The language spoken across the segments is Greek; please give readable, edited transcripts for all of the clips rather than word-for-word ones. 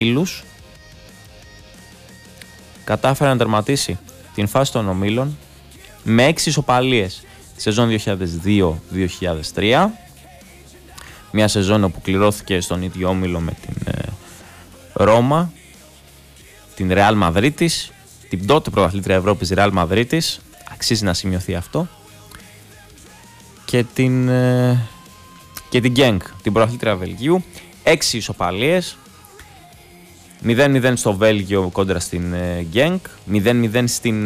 ομίλους κατάφερε να τερματίσει την φάση των ομίλων με 6 ισοπαλίες τη σεζόν 2002-2003. Μια σεζόν όπου κληρώθηκε στον ίδιο όμιλο με την Ρώμα, την Ρεάλ Μαδρίτης, την τότε πρωταθλήτρια Ευρώπης Ρεάλ Μαδρίτης, αξίζει να σημειωθεί αυτό, και την Γκένκ, την πρωταθλήτρια Βελγίου. 6 ισοπαλίες, 0-0 στο Βέλγιο κόντρα στην Γκένκ, 0-0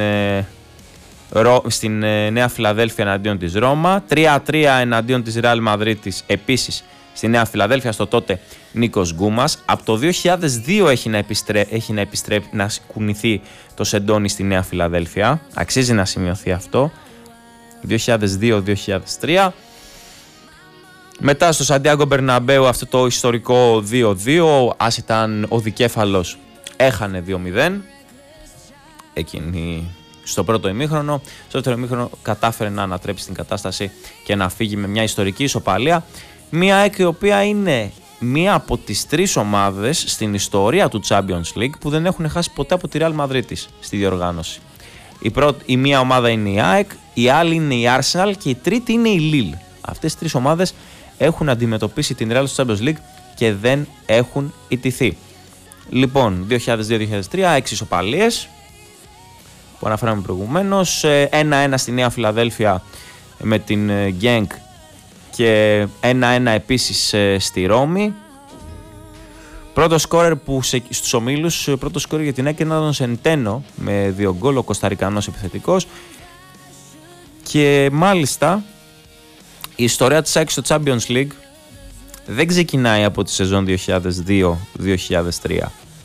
στην Νέα Φιλαδέλφια εναντίον της Ρώμα, 3-3 εναντίον της Ρεάλ Μαδρίτης επίσης στη Νέα Φιλαδέλφια, στο τότε Νίκος Γκούμας. Από το 2002 έχει να κουνηθεί το σεντόνι στη Νέα Φιλαδέλφια, αξίζει να σημειωθεί αυτό, 2002-2003. Μετά στο Σαντιάγκο Μπερναμπέου αυτό το ιστορικό 2-2, ας ήταν ο δικέφαλος, έχανε 2-0 εκείνη στο πρώτο ημίχρονο. Στο δεύτερο ημίχρονο κατάφερε να ανατρέψει την κατάσταση και να φύγει με μια ιστορική ισοπαλία. Μια ΑΕΚ η οποία είναι μία από τις 3 ομάδες στην ιστορία του Champions League που δεν έχουν χάσει ποτέ από τη Real Madrid στη διοργάνωση. Η μία ομάδα είναι η ΑΕΚ, η άλλη είναι η Arsenal και η τρίτη είναι η Lille. Αυτές οι 3 ομάδες έχουν αντιμετωπίσει την Real στο Champions League και δεν έχουν ιτηθεί. Λοιπόν, 2002-2003, 6 ισοπαλίες που αναφέραμε προηγουμένως, 1-1 στη Νέα Φιλαδέλφια με την Genk και 1-1 επίσης στη Ρώμη. Πρώτο σκόρερ που στους ομίλους, πρώτο σκόρερ για την ΑΕΚ ήταν τον Σεντένο με 2 γκολ, ο Κοσταρικανός επιθετικός. Και μάλιστα η ιστορία της ΑΕΚ στο Champions League δεν ξεκινάει από τη σεζόν 2002-2003.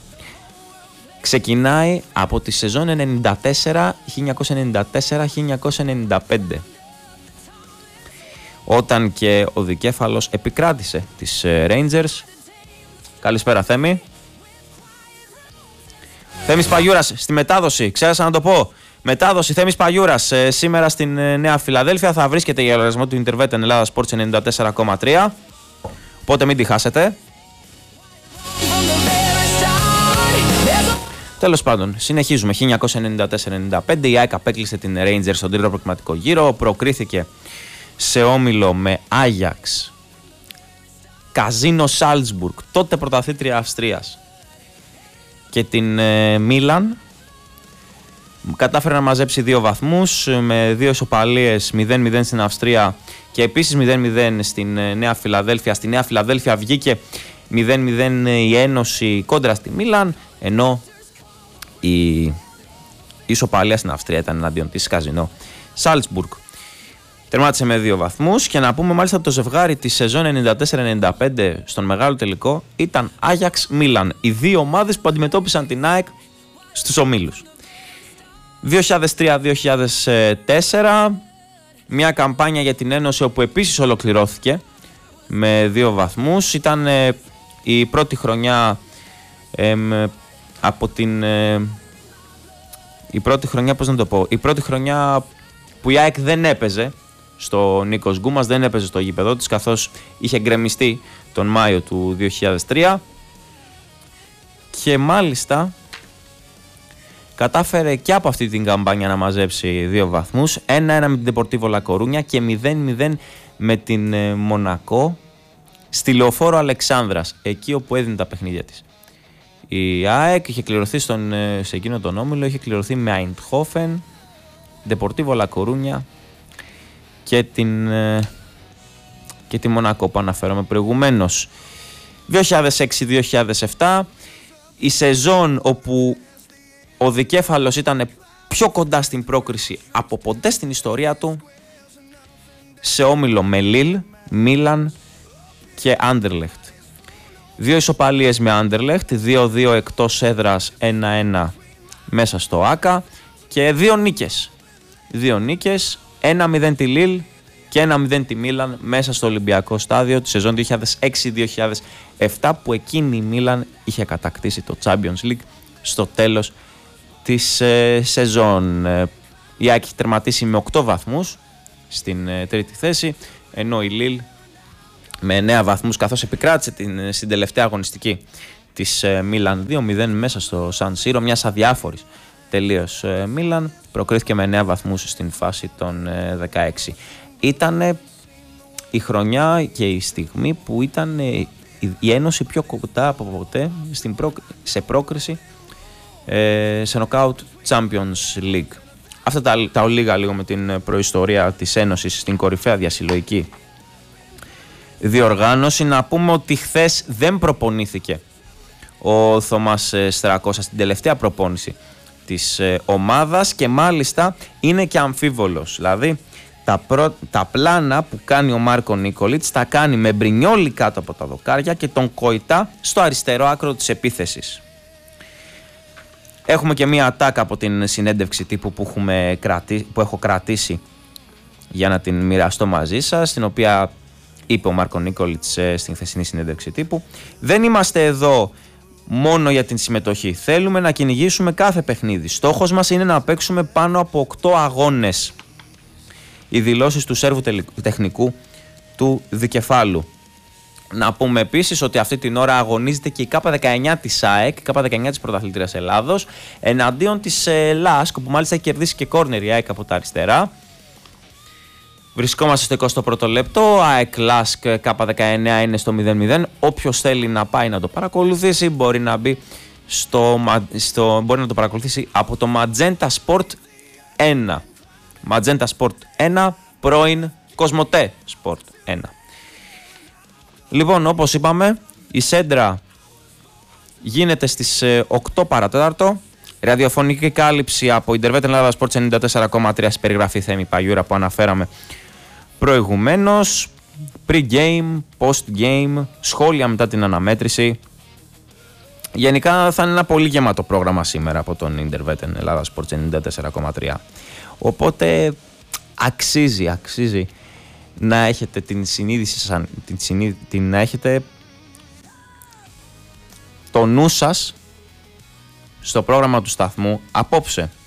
Ξεκινάει από τη σεζόν 1994-1995, όταν και ο δικέφαλος επικράτησε τις Rangers. Καλησπέρα Θέμη. Θέμης Παγιούρας στη μετάδοση, ξέχασα να το πω. Μετάδοση Θέμης Παγιούρας σήμερα στην Νέα Φιλαδέλφια. Θα βρίσκεται για λογαριασμό του Intervet Ελλάδα Sports 94,3. Οπότε μην τη χάσετε. Τέλος πάντων, συνεχίζουμε. 1994-95 η ΑΕΚ απέκλεισε την Rangers στον τρίτο προκριματικό γύρο. Προκρίθηκε σε όμιλο με Άγιαξ, Καζίνο Σάλτσμπουργκ, τότε πρωταθλήτρια Αυστρίας, και την Μίλαν. Κατάφερε να μαζέψει 2 βαθμούς με 2 ισοπαλίες, 0-0 στην Αυστρία και επίσης 0-0 στην Νέα Φιλαδέλφια. Στη Νέα Φιλαδέλφια βγήκε 0-0 η Ένωση κόντρα στη Μίλαν, ενώ η ισοπαλία στην Αυστρία ήταν εναντίον της Καζίνο Σάλτσμπουργκ. Τερμάτισε με 2 βαθμούς και να πούμε μάλιστα το ζευγάρι της σεζόν 94-95 στον μεγάλο τελικό ήταν Άγιαξ Μίλαν. Οι 2 ομάδες που αντιμετώπισαν την ΑΕΚ στους ομίλους. 2003-2004 μια καμπάνια για την Ένωση όπου επίσης ολοκληρώθηκε με 2 βαθμούς. Ήταν η πρώτη χρονιά από την... η πρώτη χρονιά, πώς να το πω, η πρώτη χρονιά που η ΑΕΚ δεν έπαιζε στο Νίκος Γκούμας, δεν έπαιζε στο γήπεδο της, καθώς είχε γκρεμιστεί τον Μάιο του 2003 και μάλιστα κατάφερε και από αυτή την καμπάνια να μαζέψει 2 βαθμούς, 1-1 με την Deportivo La Coruña και 0-0 με την Μονακό στη Λεωφόρο Αλεξάνδρας, εκεί όπου έδινε τα παιχνίδια της. Η ΑΕΚ είχε κληρωθεί σε εκείνο τον όμιλο, είχε κληρωθεί με Αϊντχόφεν, Deportivo La Coruña και τη Μονακό που αναφέρομαι προηγουμένως. 2006-2007 η σεζόν όπου ο δικέφαλος ήταν πιο κοντά στην πρόκριση από ποτέ στην ιστορία του, σε όμιλο με Λιλ, Μίλαν και Άντερλεχτ. 2 ισοπαλίες με Άντερλεχτ, 2-2 εκτός έδρας, 1-1 μέσα στο Άκα και 2 νίκες. 2 νίκες, 1-0 τη Λιλ και 1-0 τη Μίλαν μέσα στο Ολυμπιακό στάδιο τη σεζόν 2006-2007, που εκείνη η Μίλαν είχε κατακτήσει το Champions League στο τέλος της σεζόν. Η ΑΕΚ έχει τερματίσει με 8 βαθμούς στην τρίτη θέση, ενώ η Λιλ με 9 βαθμούς, καθώς επικράτησε στην τελευταία αγωνιστική της Μίλαν 2-0 μέσα στο Σαν Σύρο, μιας αδιάφορης τελείως Μίλαν, προκρίθηκε με 9 βαθμούς στην φάση των 16. Ήτανε η χρονιά και η στιγμή που ήταν η Ένωση πιο κοντά από ποτέ σε πρόκριση σε Knockout Champions League. Αυτά τα ολίγα λίγο με την προϊστορία της Ένωσης στην κορυφαία διασυλλογική διοργάνωση. Να πούμε ότι χθες δεν προπονήθηκε ο Θωμάς Στρακώσας στην τελευταία προπόνηση της ομάδας και μάλιστα είναι και αμφίβολος. Δηλαδή τα πλάνα που κάνει ο Μάρκο Νίκολιτς τα κάνει με Μπρινιόλι κάτω από τα δοκάρια και τον Κοϊτά στο αριστερό άκρο της επίθεσης. Έχουμε και μία ατάκα από την συνέντευξη τύπου που έχω κρατήσει για να την μοιραστώ μαζί σας, στην οποία είπε ο Μάρκο Νίκολιτς στην χθεσινή συνέντευξη τύπου: «Δεν είμαστε εδώ μόνο για την συμμετοχή. Θέλουμε να κυνηγήσουμε κάθε παιχνίδι. Στόχος μας είναι να παίξουμε πάνω από 8 αγώνες». Οι δηλώσεις του Σέρβου τεχνικού του δικεφάλου. Να πούμε επίσης ότι αυτή την ώρα αγωνίζεται και η K19 της ΑΕΚ, η K19 της Πρωταθλήτριας Ελλάδος, εναντίον της ΛΑΣΚ, που μάλιστα έχει κερδίσει και κόρνερ η ΑΕΚ από τα αριστερά. Βρισκόμαστε στο 21ο λεπτό. ΑΕΚ ΛΑΣΚ K19 είναι στο 0-0. Όποιος θέλει να πάει να το παρακολουθήσει μπορεί να μπει μπορεί να το παρακολουθήσει από το Magenta Sport 1. Magenta Sport 1, πρώην Κοσμοτέ Sport 1. Λοιπόν, όπως είπαμε, η σέντρα γίνεται στις 8 παρατέταρτο. Ραδιοφωνική κάλυψη από Intervet Ελλάδα Sports 94,3 στην περιγραφή Θέμη Παγιούρα που αναφέραμε προηγουμένως. Pre-game, post-game, σχόλια μετά την αναμέτρηση. Γενικά θα είναι ένα πολύ γεμάτο πρόγραμμα σήμερα από τον Intervet Ελλάδα Sports 94,3. Οπότε αξίζει να έχετε την συνείδηση, να έχετε το νου σας στο πρόγραμμα του σταθμού απόψε.